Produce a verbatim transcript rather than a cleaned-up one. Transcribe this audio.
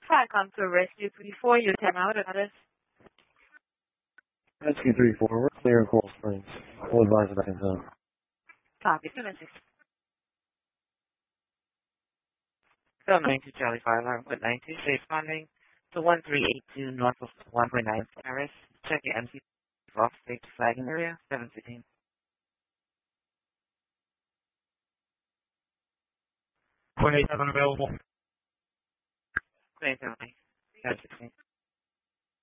Falcon to Rescue three four, your time out notice. Rescue three four, we're clear in Coral Springs. We'll advise back in time. Copy, two message. Bill nine two Charlie Fire Alarm with nine two, responding to one three eight two north of one point nine Paris. Check your M C off state flagging area, seven fifteen. Queen eight seven available. Queen seven, seven sixteen.